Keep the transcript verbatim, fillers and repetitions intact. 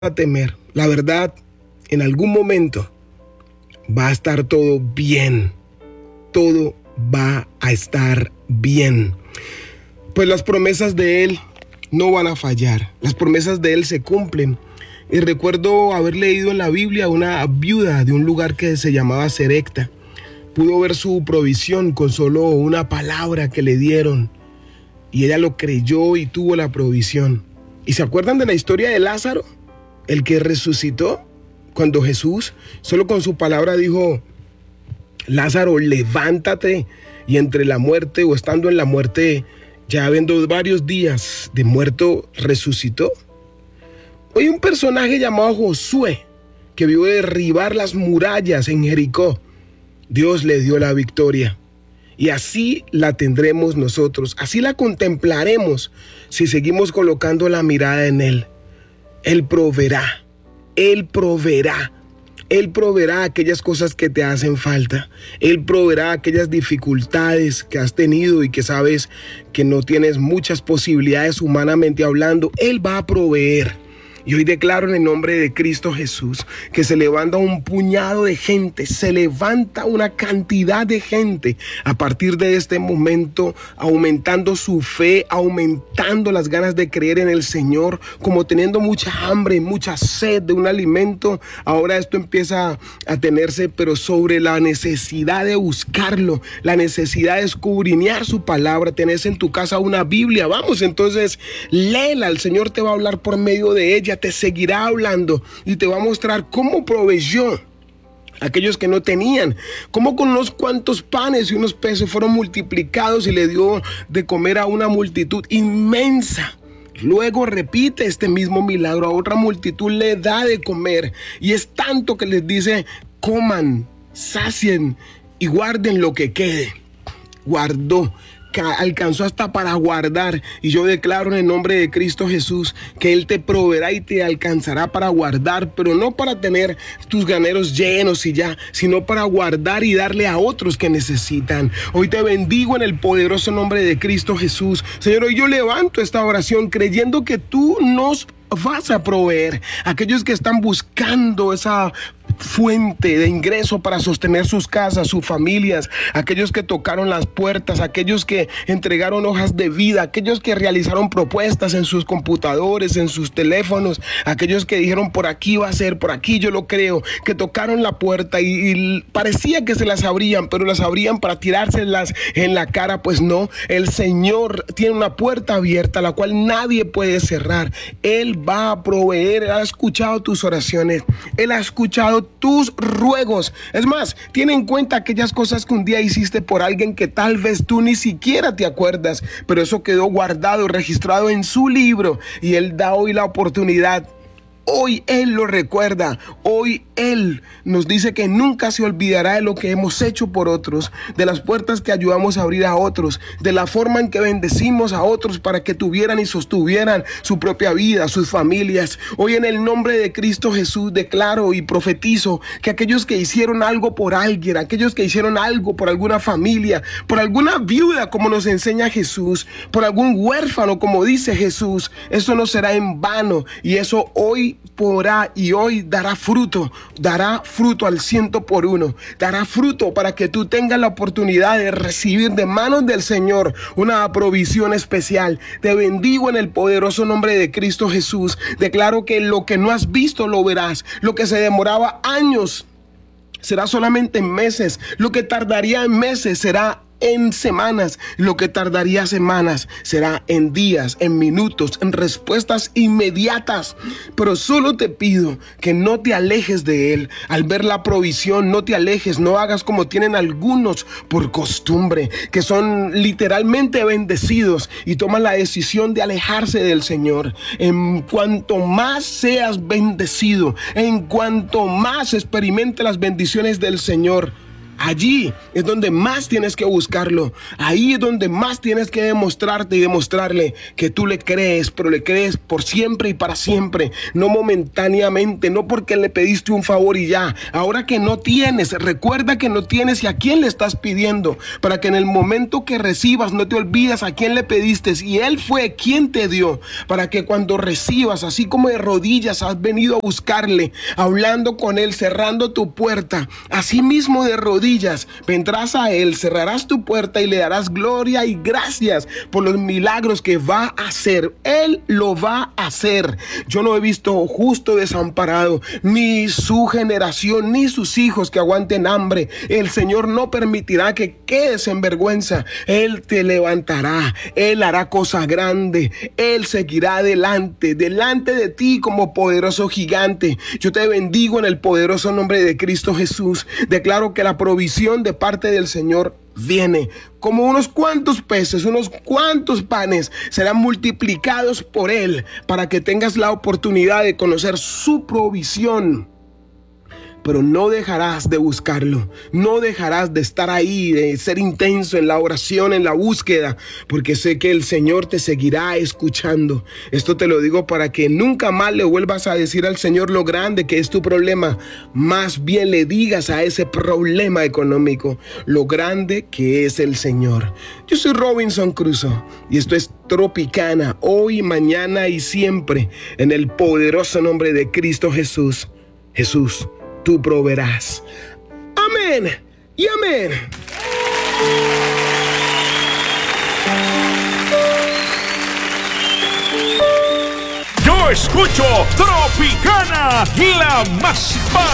a temer. La verdad, en algún momento va a estar todo bien. Todo va a estar bien. Pues las promesas de Él no van a fallar. Las promesas de Él se cumplen. Y recuerdo haber leído en la Biblia una viuda de un lugar que se llamaba Sarepta. Pudo ver su provisión con solo una palabra que le dieron. Y ella lo creyó y tuvo la provisión. ¿Y se acuerdan de la historia de Lázaro? El que resucitó cuando Jesús solo con su palabra dijo: Lázaro, levántate. Y entre la muerte o estando en la muerte, ya habiendo varios días de muerto, resucitó. Hoy un personaje llamado Josué, que vio derribar las murallas en Jericó, Dios le dio la victoria. Y así la tendremos nosotros, así la contemplaremos si seguimos colocando la mirada en Él. Él proveerá, Él proveerá, Él proveerá aquellas cosas que te hacen falta. Él proveerá aquellas dificultades que has tenido y que sabes que no tienes muchas posibilidades humanamente hablando. Él va a proveer. Y hoy declaro en el nombre de Cristo Jesús que se levanta un puñado de gente, se levanta una cantidad de gente a partir de este momento, aumentando su fe, aumentando las ganas de creer en el Señor, como teniendo mucha hambre, mucha sed de un alimento. Ahora esto empieza a tenerse, pero sobre la necesidad de buscarlo, la necesidad de escudriñar su palabra. Tenés en tu casa una Biblia, vamos, entonces léela, el Señor te va a hablar por medio de ella. Te seguirá hablando y te va a mostrar cómo proveyó a aquellos que no tenían, cómo con unos cuantos panes y unos peces fueron multiplicados y le dio de comer a una multitud inmensa. Luego repite este mismo milagro, a otra multitud le da de comer, y es tanto que les dice: coman, sacien y guarden lo que quede. Guardó, alcanzó hasta para guardar. Y yo declaro en el nombre de Cristo Jesús que Él te proveerá y te alcanzará para guardar, pero no para tener tus graneros llenos y ya, sino para guardar y darle a otros que necesitan. Hoy te bendigo en el poderoso nombre de Cristo Jesús. Señor, hoy yo levanto esta oración creyendo que tú nos vas a proveer. Aquellos que están buscando esa fuente de ingreso para sostener sus casas, sus familias, aquellos que tocaron las puertas, aquellos que entregaron hojas de vida, aquellos que realizaron propuestas en sus computadores, en sus teléfonos, aquellos que dijeron: por aquí va a ser, por aquí yo lo creo, que tocaron la puerta y, y parecía que se las abrían, pero las abrían para tirárselas en la cara. Pues no, el Señor tiene una puerta abierta la cual nadie puede cerrar. Él va a proveer. Él ha escuchado tus oraciones, Él ha escuchado tus ruegos. Es más, tiene en cuenta aquellas cosas que un día hiciste por alguien que tal vez tú ni siquiera te acuerdas, pero eso quedó guardado, registrado en su libro, y Él da hoy la oportunidad. Hoy Él lo recuerda, hoy Él nos dice que nunca se olvidará de lo que hemos hecho por otros, de las puertas que ayudamos a abrir a otros, de la forma en que bendecimos a otros para que tuvieran y sostuvieran su propia vida, sus familias. Hoy en el nombre de Cristo Jesús declaro y profetizo que aquellos que hicieron algo por alguien, aquellos que hicieron algo por alguna familia, por alguna viuda como nos enseña Jesús, por algún huérfano como dice Jesús, eso no será en vano, y eso hoy podrá y hoy dará fruto, dará fruto al ciento por uno, dará fruto para que tú tengas la oportunidad de recibir de manos del Señor una provisión especial. Te bendigo en el poderoso nombre de Cristo Jesús. Declaro que lo que no has visto lo verás, lo que se demoraba años será solamente en meses, lo que tardaría en meses será en semanas, lo que tardaría semanas será en días, en minutos, en respuestas inmediatas. Pero solo te pido que no te alejes de Él. Al ver la provisión, no te alejes, no hagas como tienen algunos por costumbre, que son literalmente bendecidos y toman la decisión de alejarse del Señor. En cuanto más seas bendecido, en cuanto más experimente las bendiciones del Señor, Allí es donde más tienes que buscarlo. Ahí es donde más tienes que demostrarte y demostrarle que tú le crees, pero le crees por siempre y para siempre, no momentáneamente, no porque le pediste un favor y ya. Ahora que no tienes, recuerda que no tienes y a quién le estás pidiendo, para que en el momento que recibas no te olvides a quién le pediste y Él fue quien te dio, para que cuando recibas, así como de rodillas has venido a buscarle, hablando con Él, cerrando tu puerta, así mismo de rodillas vendrás a Él, cerrarás tu puerta y le darás gloria y gracias por los milagros que va a hacer. Él lo va a hacer. Yo no he visto justo desamparado, ni su generación, ni sus hijos que aguanten hambre. El Señor no permitirá que quedes en vergüenza. Él te levantará. Él hará cosa grande. Él seguirá adelante, delante de ti como poderoso gigante. Yo te bendigo en el poderoso nombre de Cristo Jesús. Declaro que la provisión de parte del Señor viene como unos cuantos peces, unos cuantos panes serán multiplicados por Él para que tengas la oportunidad de conocer su provisión. Pero no dejarás de buscarlo, no dejarás de estar ahí, de ser intenso en la oración, en la búsqueda, porque sé que el Señor te seguirá escuchando. Esto te lo digo para que nunca más le vuelvas a decir al Señor lo grande que es tu problema. Más bien le digas a ese problema económico lo grande que es el Señor. Yo soy Robinson Crusoe y esto es Tropicana, hoy, mañana y siempre, en el poderoso nombre de Cristo Jesús. Jesús, tú proveerás. Amén y amén. Yo escucho Tropicana, la más